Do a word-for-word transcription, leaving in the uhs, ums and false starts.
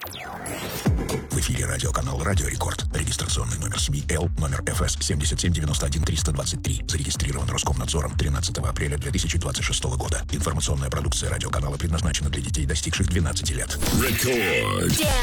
В эфире радиоканал «Радио Рекорд». Регистрационный номер СМИ Л, номер эф эс семь семь девять один три два три. Зарегистрирован Роскомнадзором тринадцатого апреля две тысячи двадцать шестого года. Информационная продукция радиоканала предназначена для детей, достигших двенадцати лет. Рекорд.